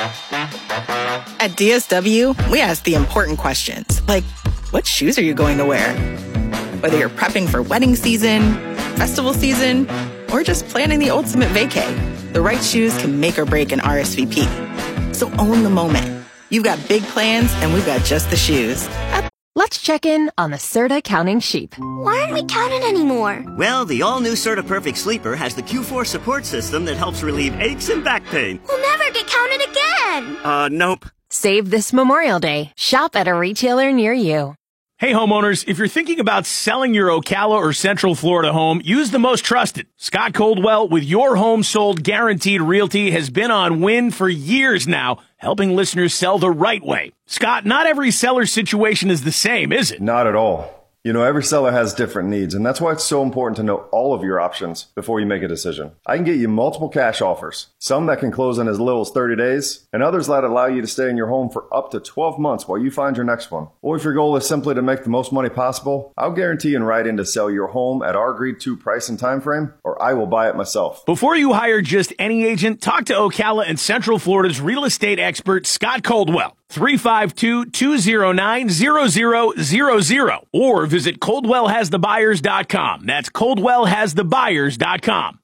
At DSW, we ask the important questions, like, what shoes are you going to wear? Whether you're prepping for wedding season, festival season, or just planning the ultimate vacay, the right shoes can make or break an RSVP. So own the moment. You've got big plans, and we've got just the shoes. Let's check in on the Serta counting sheep. Why aren't we counting anymore? Well, the all-new Serta Perfect Sleeper has the Q4 support system that helps relieve aches and back pain. We'll never get counted again. Nope. Save this Memorial Day. Shop at a retailer near you. Hey homeowners, if you're thinking about selling your Ocala or Central Florida home, use the most trusted. Scott Coldwell with Your Home Sold Guaranteed Realty has been on Win for years now, helping listeners sell the right way. Scott, not every seller's situation is the same, is it? Not at all. You know, every seller has different needs, and that's why it's so important to know all of your options before you make a decision. I can get you multiple cash offers, some that can close in as little as 30 days, and others that allow you to stay in your home for up to 12 months while you find your next one. Or if your goal is simply to make the most money possible, I'll guarantee and write in to sell your home at our agreed-to price and time frame, or I will buy it myself. Before you hire just any agent, talk to Ocala and Central Florida's real estate expert, Scott Coldwell. 352-209-0000 or visit ColdwellHasTheBuyers.com. That's ColdwellHasTheBuyers.com.